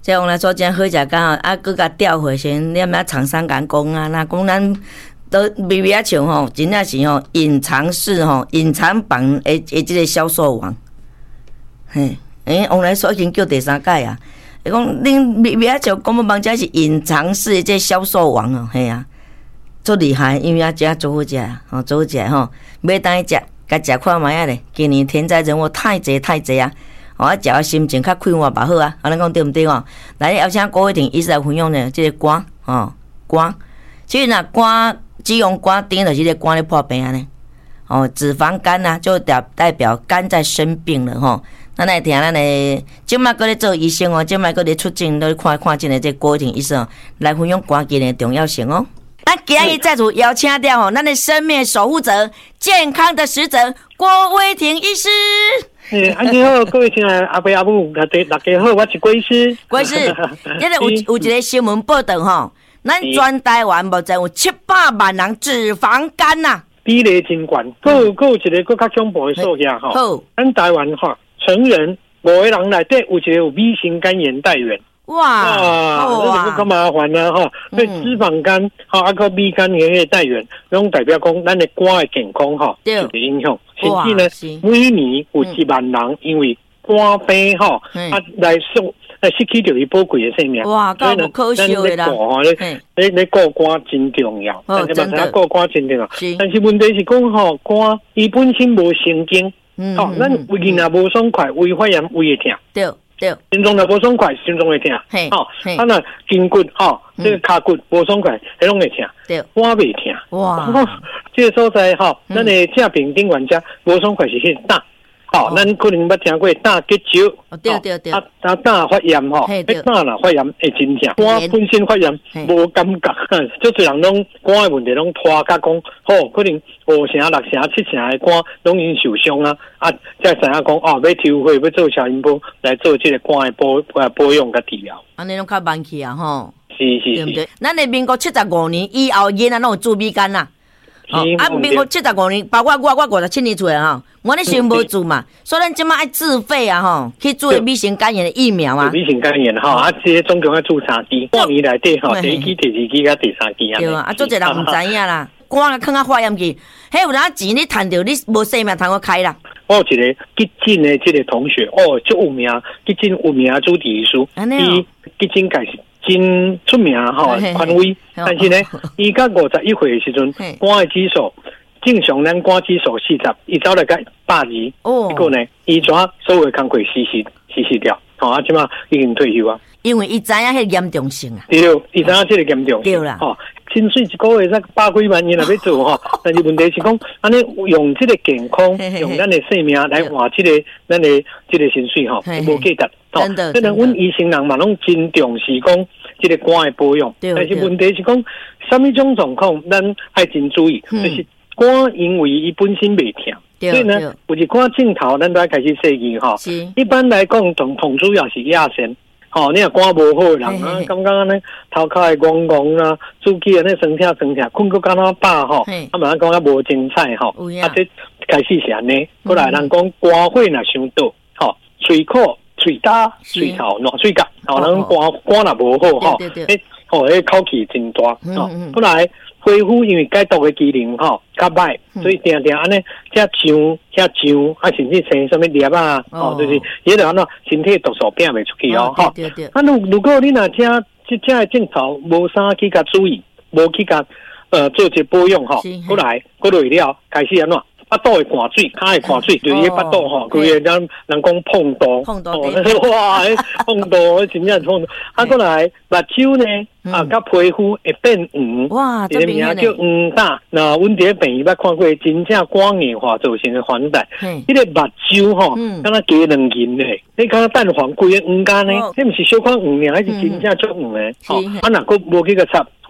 这往来说真好食干吼，啊，佮甲调回先，你们厂商敢讲啊，那讲咱都微微啊像吼，真正是吼隐藏式吼，隐藏版的这个销售王，嘿，往来说已经叫第3届啊。伊讲恁微微啊像广播网这是隐藏式的这销售王哦，嘿啊，足厉害，因为啊真足好食啊，吼足好食吼，买当去食，甲食看卖啊咧。今年天灾人祸太济啊，我食啊心情较快活吧好啊，安尼讲对毋对哦？来，邀请郭伟霆医师来分享呢，这个肝肝，其实若肝只用肝顶就是个肝咧破病安尼，脂肪肝啊，就代表肝在生病了吼。咱来听咱的，即摆搁咧做医生哦，即摆搁咧出诊，都看诊的这郭伟霆医生哦，来分享肝疾的重要性哦。咱今日再次邀请到吼，咱的生命守护者、健康的使者郭伟霆医师。 安尼好，各位亲爱的阿伯阿母，大家好，我是郭医师。 郭医师，这个有一个新闻报道吼，咱全台湾目前有700万人脂肪肝呐， 比例真悬。还有一个更较恐怖的数字吼， 好， 咱台湾吼成人5个人内底有一个有 B 型肝炎带源。 哇， 这个更麻烦啦吼！所以脂肪肝吼，啊个 B 肝炎的带源，拢代表讲咱的肝的健康吼受到影响。甚至呢，每年有1万人因为肝病吼，来失去着伊宝贵的生命。 哇，够不可惜的啦！ 你顾肝真重要， 真的顾肝真重要。但是问题是讲吼，肝伊本身无神经，吼，咱胃若无爽快，胃发炎胃会痛。对。心脏若无爽快，心脏会痛。吼，啊若筋骨吼，这个骹骨无爽快，迄拢会痛。对，肝袂痛。哇，这个所在吼，咱的正病顶原者无爽快是迄胆。吼，咱可能捌听过胆结石。对。啊，胆发炎吼，胆若发炎会真痛。肝本身发炎无感觉，足侪人拢肝的问题拢拖甲讲，吼，可能5成、6成、7成的肝拢已经受伤啊。啊，才知影讲要抽血，要做超音波来做这个肝的保养甲治疗。 安尼拢较慢去啊，吼。 是， 对不对？咱的民国75年以后，囡仔拢有做B肝啦。民国75年，包括我57年出来哈，我那时候无做嘛，所以咱即马爱自费啊吼，去做 B 型肝炎的疫苗啊。 B 型肝炎哈，啊，这总共要做3剂，半年内底吼，第1剂、第2剂甲第3剂啊。 对啊，做侪人唔知影啦，肝啊囥啊发炎去，迄有哪钱你赚着，你无生命通我开啦。 我有一个急诊的这个同学，足有名，急诊有名主治医师，伊急诊界是真出名吼，权威。但是呢，伊到51岁的时阵，肝的指数正常，咱肝指数40，伊走来个120。结果呢，伊所有的工课失掉，啊，即马已经退休啊。 因为伊知影迄严重性啊。 对，伊知影这个严重性。对啦，薪水一个月才100几万，伊若要做吼，但是问题是讲，安尼用这个健康，用咱的生命来换这个咱的这个薪水吼，无价值。真的，所以阮医生人嘛拢真重视讲这个肝的保养。但是问题是讲，什么种状况咱爱真注意，就是肝因为伊本身袂痛。所以呢，有一款镜头咱都要开始设计吼。一般来讲，同主要是亚线。吼，你若肝无好的人啊，感觉安尼头壳会戆戆啦，主肌安尼酸痛，困个敢若饱吼，啊嘛讲啊无精彩吼，啊这开始是安尼，过来人讲肝火若伤大，吼，喙口、喙焦、喙头、烂喙角，吼，人肝若无好吼，迄口气真大，过来。皮肤因为解毒的机能吼较歹，所以定安尼遮痒，啊甚至生什么粒啊，就是也就安怎身体毒素变袂出去哦，吼。啊，如果你若遮的镜头无啥去甲注意，无去甲做一保养吼，过来了开始安怎？腹肚会寒水，骹会寒水，就是迄腹肚吼，规个人讲碰肚，哇，碰肚真正碰肚。啊，过来目睭呢，甲皮肤会变黄， 哇， 这个名叫黄疸。那阮伫病院捌看过，真正肝硬化造成的黄疸。迄个目睭吼，敢若加两银嘞，你敢若蛋黄规个黄干呢？迄毋是小可黄尔，迄是真正足黄的。啊，若佫无去个插。